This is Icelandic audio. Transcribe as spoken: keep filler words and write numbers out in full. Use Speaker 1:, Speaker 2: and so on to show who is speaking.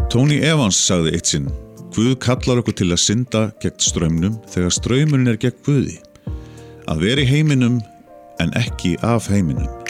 Speaker 1: Tony Evans sagði eitt sinn: Guð kallar okkur til að synda gegn straumnum þegar straumurinn er gegn Guði. Að vera í heiminum en ekki af heiminum.